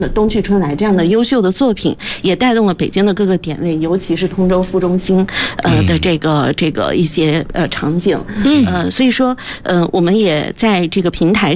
冬去春来这样的优秀的作品，也带动了北京的各个点位，尤其是通州副中心的这个一些场景。所以说我们也在这个平台